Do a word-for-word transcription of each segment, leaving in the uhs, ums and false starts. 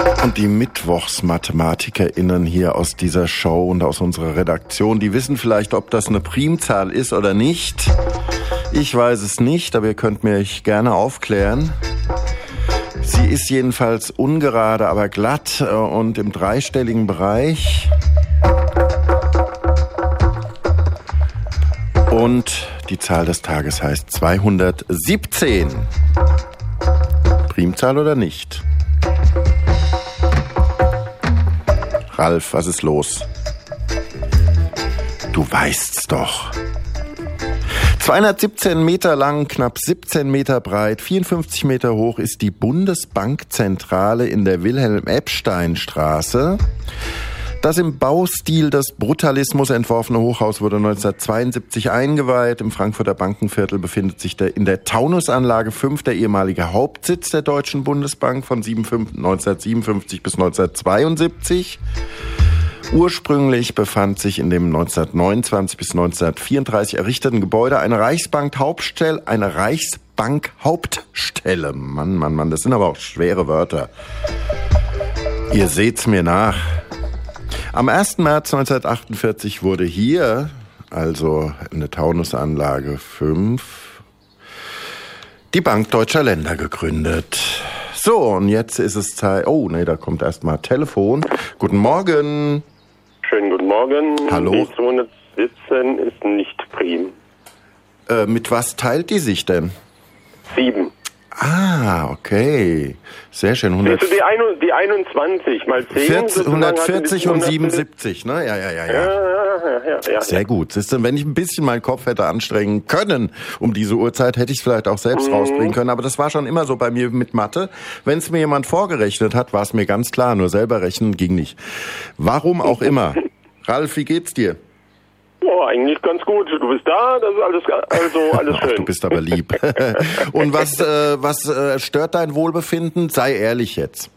Und die MittwochsmathematikerInnen hier aus dieser Show und aus unserer Redaktion, die wissen vielleicht, ob das eine Primzahl ist oder nicht. Ich weiß es nicht, aber ihr könnt mich gerne aufklären. Sie ist jedenfalls ungerade, aber glatt und im dreistelligen Bereich. Und die Zahl des Tages heißt zweihundertsiebzehn. Primzahl oder nicht? Ralf, was ist los? Du weißt's doch. zweihundertsiebzehn Meter lang, knapp siebzehn Meter breit, vierundfünfzig Meter hoch ist die Bundesbankzentrale in der Wilhelm-Epstein-Straße. Das im Baustil des Brutalismus entworfene Hochhaus wurde neunzehnhundertzweiundsiebzig eingeweiht. Im Frankfurter Bankenviertel befindet sich der, in der Taunusanlage fünf der ehemalige Hauptsitz der Deutschen Bundesbank von neunzehnhundertsiebenundfünfzig bis neunzehnhundertzweiundsiebzig. Ursprünglich befand sich in dem neunzehnhundertneunundzwanzig bis neunzehnhundertvierunddreißig errichteten Gebäude eine Reichsbank-Hauptstelle, eine Reichsbank-Hauptstelle. Mann, Mann, Mann, das sind aber auch schwere Wörter. Ihr seht's mir nach. Am ersten März neunzehnhundertachtundvierzig wurde hier, also in der Taunusanlage fünf, die Bank Deutscher Länder gegründet. So, und jetzt ist es Zeit... Oh, nee, da kommt erst mal Telefon. Guten Morgen. Schönen guten Morgen. Hallo. Die zweihundertsiebzehn ist nicht prim. Äh, mit was teilt die sich denn? Sieben. Ah, okay. Sehr schön. hundert Siehst du die, ein, die einundzwanzig mal zehn? hundertvierzig und siebenundsiebzig, ne? Ja, ja, ja, ja. Ja, ja, ja, ja. Sehr gut. Siehst du, wenn ich ein bisschen meinen Kopf hätte anstrengen können um diese Uhrzeit, hätte ich es vielleicht auch selbst mhm. rausbringen können. Aber das war schon immer so bei mir mit Mathe. Wenn es mir jemand vorgerechnet hat, war es mir ganz klar. Nur selber rechnen ging nicht. Warum auch immer. Ralf, wie geht's dir? Oh, eigentlich ganz gut. Du bist da, das ist alles, also alles schön. Ach, du bist aber lieb. Und was, äh, was äh, stört dein Wohlbefinden? Sei ehrlich jetzt.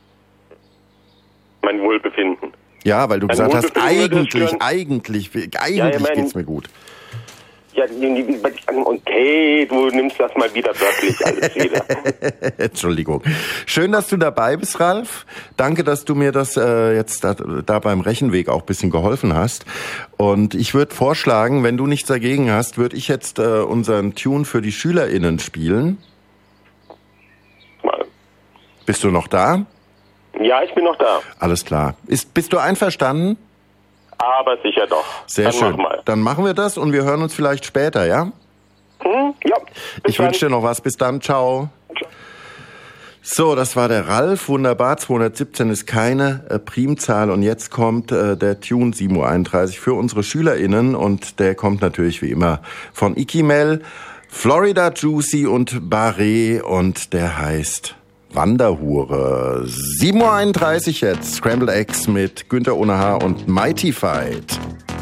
Mein Wohlbefinden. Ja, weil du mein gesagt hast, eigentlich, stören. eigentlich, eigentlich ja, ja, mein, geht's mir gut. Ja, okay, du nimmst das mal wieder wörtlich alles wieder. Entschuldigung. Schön, dass du dabei bist, Ralf. Danke, dass du mir das äh, jetzt da, da beim Rechenweg auch ein bisschen geholfen hast. Und ich würde vorschlagen, wenn du nichts dagegen hast, würde ich jetzt äh, unseren Tune für die SchülerInnen spielen. Mal. Bist du noch da? Ja, ich bin noch da. Alles klar. Ist, bist du einverstanden? Aber sicher doch. Sehr dann schön. Mach mal. Dann machen wir das und wir hören uns vielleicht später, ja? Hm? Ja. Ich wünsche dir noch was. Bis dann. Ciao. Ciao. So, das war der Ralf. Wunderbar. zweihundertsiebzehn ist keine äh, Primzahl. Und jetzt kommt äh, der Tune sieben Uhr einunddreißig für unsere SchülerInnen. Und der kommt natürlich wie immer von Ikimel, Florida Juicy und Barret. Und der heißt Wanderhure. sieben Uhr einunddreißig jetzt. Scrambled Eggs mit Günther ohne Haar und Mighty Fight.